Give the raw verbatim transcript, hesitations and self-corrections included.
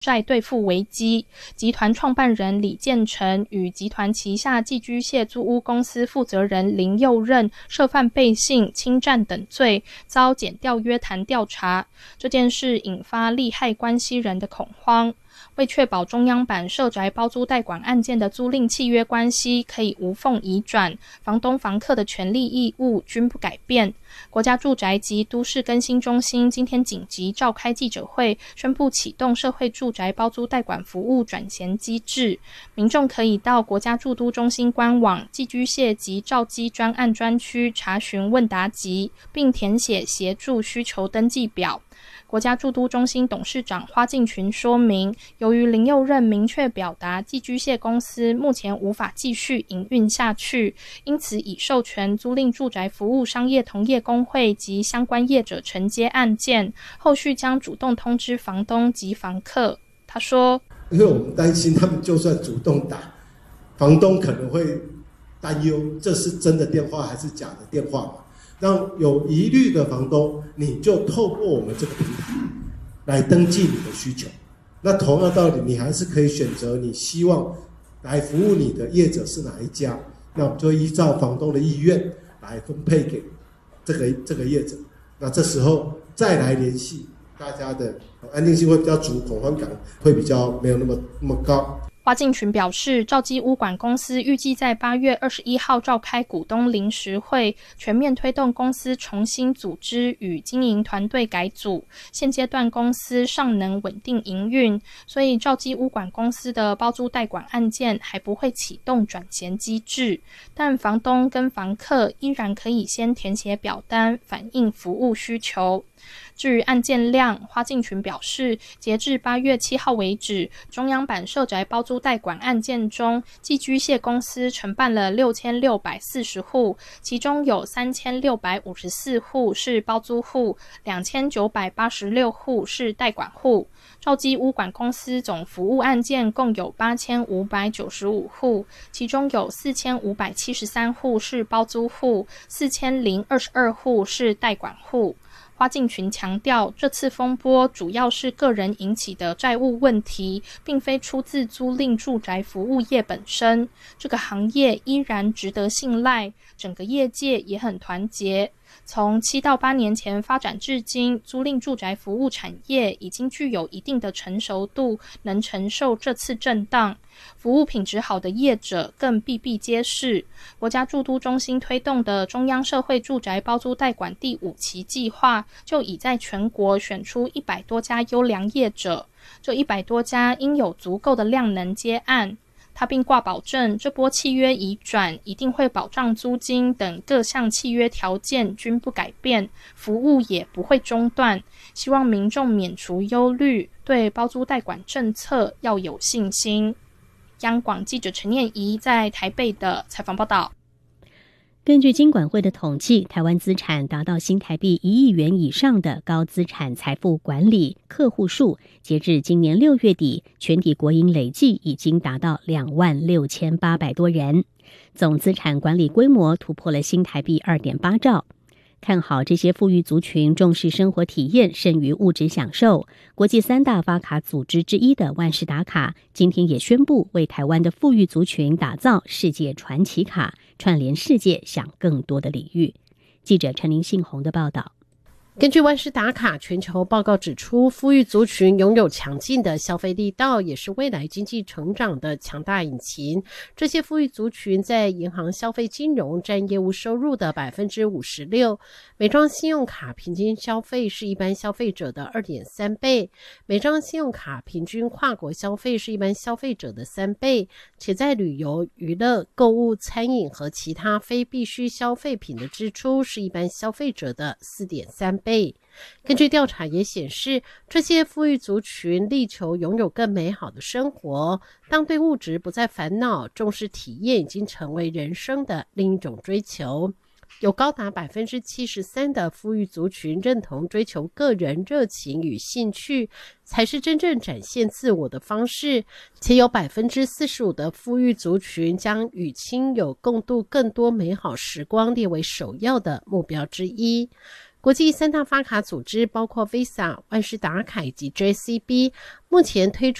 债兑付危机，集团创办人李建成与集团旗下寄居蟹租屋公司负责人林佑任涉犯背信、侵占等罪，遭检调约谈调查。这件事引发利害关系人的恐慌。为确保中央版社宅包租代管案件的租赁契约关系可以无缝移转，房东房客的权利义务均不改变，国家住宅及都市更新中心今天紧急召开记者会，宣布启动社会住宅包租代管服务转衔机制。民众可以到国家住都中心官网寄居蟹及照机专案专区查询问答集，并填写协助需求登记表。国家住都中心董事长花敬群说明，由于林佑任明确表达寄居蟹公司目前无法继续营运下去，因此已授权租赁住宅服务商业同业公会及相关业者承接案件，后续将主动通知房东及房客。他说， 因为我们担心他们就算主动打，房东可能会担忧这是真的电话还是假的电话嘛，让有疑虑的房东，你就透过我们这个平台来登记你的需求。那同样道理，你还是可以选择你希望来服务你的业者是哪一家，那我们就依照房东的意愿来分配给这个这个业者。那这时候再来联系，大家的安定性会比较足，恐慌感会比较没有那么那么高。 花敬群表示，兆基屋管公司预计在八月二十一号召开股东临时会，全面推动公司重新组织与经营团队改组。现阶段公司尚能稳定营运，所以兆基屋管公司的包租代管案件还不会启动转衔机制，但房东跟房客依然可以先填写表单，反映服务需求。至于案件量，花敬群表示，截至八月七号为止，中央版社宅包租代管案件中，寄居蟹公司承办了六千六百四十户，其中有三千六百五十四户是包租户，两千九百八十六户是代管户。兆基屋管公司总服务案件共有八千五百九十五户，其中有四千五百七十三户是包租户，四千零二十二户是代管户。花敬群强调，这次风波主要是个人引起的债务问题，并非出自租赁住宅服务业本身。这个行业依然值得信赖，整个业界也很团结。从七到八年前发展至今，租赁住宅服务产业已经具有一定的成熟度，能承受这次震荡。服务品质好的业者更比比皆是。国家住都中心推动的中央社会住宅包租代管第五期计划，就已在全国选出一百多家优良业者，这一百多家应有足够的量能接案。他并挂保证，这波契约移转一定会保障租金等各项契约条件均不改变，服务也不会中断。希望民众免除忧虑，对包租代管政策要有信心。央广记者陈念怡在台北的采访报道。 根据金管会的统计，台湾资产达到新台币一亿元以上的高资产财富管理客户数，截至今年六月底，全体国营累计已经达到两万六千八百多人，总资产管理规模突破了新台币二点八兆。看好这些富裕族群重视生活体验胜于物质享受，国际三大发卡组织之一的万事达卡今天也宣布为台湾的富裕族群打造世界传奇卡，串联世界向更多的领域。记者陈林信宏的报道。 根据万事达卡全球报告指出，富裕族群拥有强劲的消费力道，也是未来经济成长的强大引擎。这些富裕族群在银行消费金融占业务收入的 百分之五十六， 每张信用卡平均消费是一般消费者的 二点三倍，每张信用卡平均跨国消费是一般消费者的三倍，且在旅游、娱乐、购物、餐饮和其他非必需消费品的支出是一般消费者的 四点三倍。根据调查也显示，这些富裕族群力求拥有更美好的生活，当对物质不再烦恼，重视体验已经成为人生的另一种追求。有高达 百分之七十三 的富裕族群认同追求个人热情与兴趣才是真正展现自我的方式，且有 百分之四十五 的富裕族群将与亲友共度更多美好时光列为首要的目标之一。 国际三大发卡组织包括 Visa、万事达卡以及 J C B， 目前推出